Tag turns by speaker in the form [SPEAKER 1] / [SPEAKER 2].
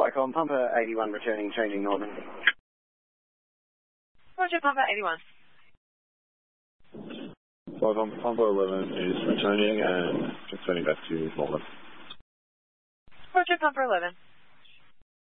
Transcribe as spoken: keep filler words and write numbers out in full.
[SPEAKER 1] Flightcom, Pumper eighty-one returning, changing Northern.
[SPEAKER 2] Roger, Pumper eighty-one.
[SPEAKER 3] Flightcom, Pumper eleven is returning and returning back to Northern.
[SPEAKER 2] Roger, Pumper eleven.